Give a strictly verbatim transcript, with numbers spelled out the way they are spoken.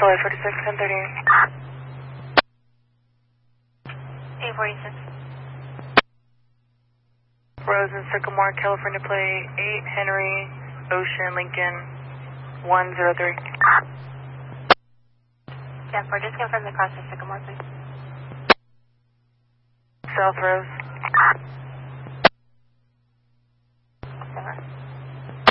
Flight forty-six, ten thirty-eight. eight forty-six. Rose and Sycamore, California plate eight, Henry, Ocean, Lincoln, one zero three. ten four, just confirm the cross to Sycamore, please. South Rose.